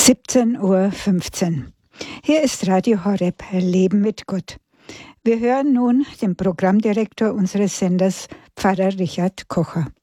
17:15 Uhr. Hier ist Radio Horeb, Leben mit Gott. Wir hören nun den Programmdirektor unseres Senders, Pfarrer Richard Kocher.